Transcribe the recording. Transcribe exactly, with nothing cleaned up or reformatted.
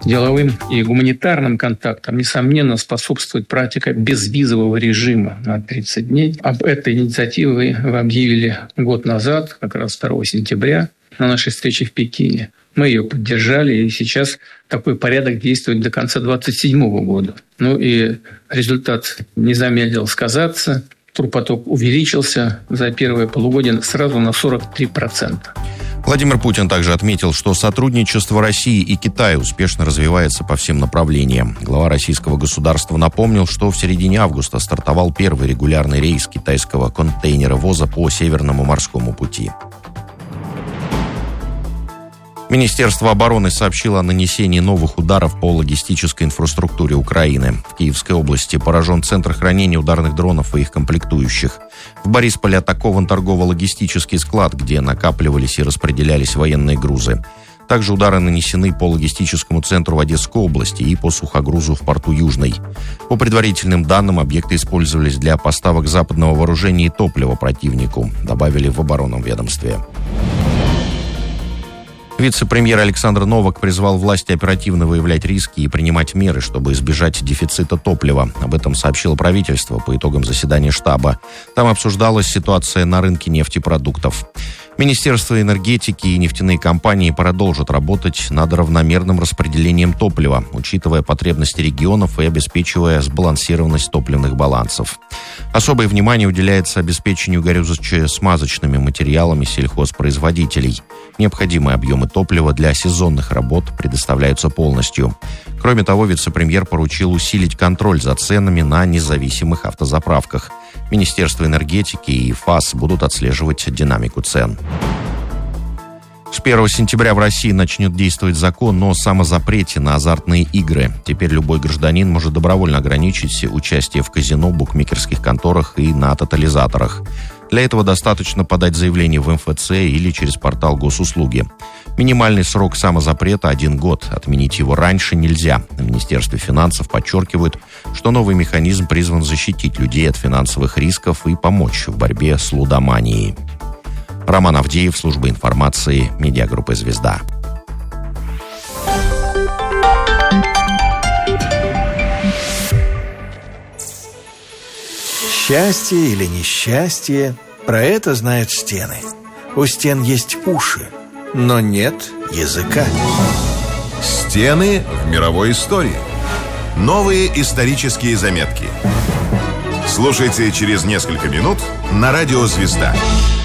деловым и гуманитарным контактам, несомненно, способствует практика безвизового режима на тридцать дней. Об этой инициативе вы объявили год назад, как раз второго сентября, на нашей встрече в Пекине. Мы ее поддержали, и сейчас такой порядок действует до конца двадцать седьмого года. Ну и результат не замедлил сказаться. Турпоток увеличился за первое полугодие сразу на сорок три процента. Владимир Путин также отметил, что сотрудничество России и Китая успешно развивается по всем направлениям. Глава российского государства напомнил, что в середине августа стартовал первый регулярный рейс китайского контейнеровоза по Северному морскому пути. Министерство обороны сообщило о нанесении новых ударов по логистической инфраструктуре Украины. В Киевской области поражен центр хранения ударных дронов и их комплектующих. В Борисполе атакован торгово-логистический склад, где накапливались и распределялись военные грузы. Также удары нанесены по логистическому центру в Одесской области и по сухогрузу в порту Южный. По предварительным данным, объекты использовались для поставок западного вооружения и топлива противнику, добавили в оборонном ведомстве. Вице-премьер Александр Новак призвал власти оперативно выявлять риски и принимать меры, чтобы избежать дефицита топлива. Об этом сообщило правительство по итогам заседания штаба. Там обсуждалась ситуация на рынке нефтепродуктов. Министерство энергетики и нефтяные компании продолжат работать над равномерным распределением топлива, учитывая потребности регионов и обеспечивая сбалансированность топливных балансов. Особое внимание уделяется обеспечению горюче-смазочными материалами сельхозпроизводителей. Необходимые объемы топлива для сезонных работ предоставляются полностью. Кроме того, вице-премьер поручил усилить контроль за ценами на независимых автозаправках. Министерство энергетики и ФАС будут отслеживать динамику цен. С первого сентября в России начнет действовать закон о самозапрете на азартные игры. Теперь любой гражданин может добровольно ограничить участие в казино, букмекерских конторах и на тотализаторах. Для этого достаточно подать заявление в эм эф цэ или через портал госуслуги. Минимальный срок самозапрета – один год. Отменить его раньше нельзя. В Министерстве финансов подчеркивают, что новый механизм призван защитить людей от финансовых рисков и помочь в борьбе с лудоманией. Роман Авдеев, служба информации, медиагруппы «Звезда». Счастье или несчастье, про это знают стены. У стен есть уши, но нет языка. Стены в мировой истории. Новые исторические заметки. Слушайте через несколько минут на радио «Звезда».